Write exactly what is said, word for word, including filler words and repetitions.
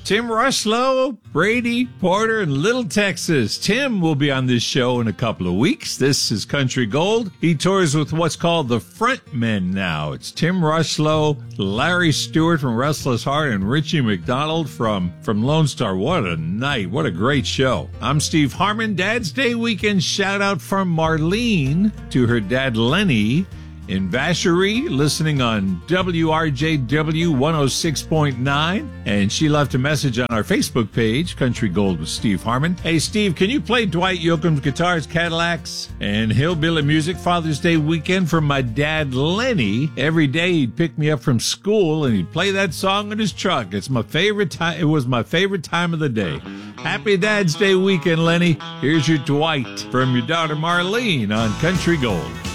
Tim Rushlow, Brady, Porter, and Little Texas. Tim will be on this show in a couple of weeks. This is Country Gold. He tours with what's called the Frontmen now. It's Tim Rushlow, Larry Stewart from Restless Heart, and Richie McDonald from, from Lone Star. What a night. What a great show. I'm Steve Harmon. Dad's Day weekend shout out from Marlene to her dad Lenny in Vacherie, listening on W R J W one oh six point nine. And she left a message on our Facebook page, Country Gold with Steve Harmon. Hey, Steve, can you play Dwight Yoakam's Guitars, Cadillacs, and Hillbilly Music Father's Day weekend for my dad, Lenny? Every day he'd pick me up from school and he'd play that song in his truck. It's my favorite time. It was my favorite time of the day. Happy Dad's Day weekend, Lenny. Here's your Dwight from your daughter, Marlene, on Country Gold.